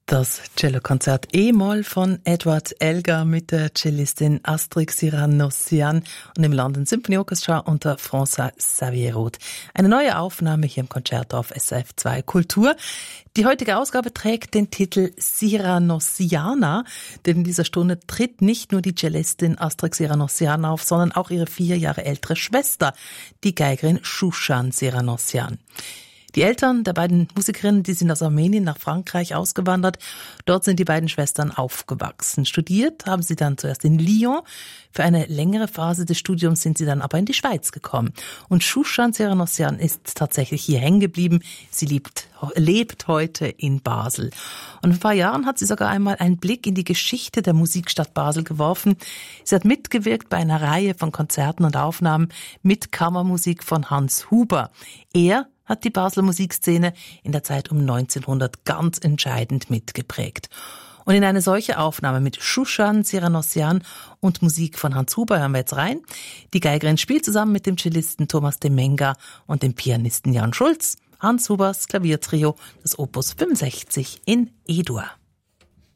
Das Cellokonzert E-Moll von Edward Elgar mit der Cellistin Astrid Siranossian und im London Symphony Orchestra unter François Xavier Roth. Eine neue Aufnahme hier im Concerto auf SRF 2 Kultur. Die heutige Ausgabe trägt den Titel Siranossiana, denn in dieser Stunde tritt nicht nur die Cellistin Astrid Siranossian auf, sondern auch ihre 4 Jahre ältere Schwester, die Geigerin Shushan Siranossian. Die Eltern der beiden Musikerinnen, die sind aus Armenien nach Frankreich ausgewandert. Dort sind die beiden Schwestern aufgewachsen. Studiert haben sie dann zuerst in Lyon. Für eine längere Phase des Studiums sind sie dann aber in die Schweiz gekommen. Und Shushan Siranossian ist tatsächlich hier hängen geblieben. Sie lebt heute in Basel. Und in ein paar Jahren hat sie sogar einmal einen Blick in die Geschichte der Musikstadt Basel geworfen. Sie hat mitgewirkt bei einer Reihe von Konzerten und Aufnahmen mit Kammermusik von Hans Huber. Er hat die Basler Musikszene in der Zeit um 1900 ganz entscheidend mitgeprägt. Und in eine solche Aufnahme mit Shushan Siranossian und Musik von Hans Huber hören wir jetzt rein. Die Geigerin spielt zusammen mit dem Cellisten Thomas de Menga und dem Pianisten Jan Schulz Hans Hubers Klaviertrio, das Opus 65 in E-Dur.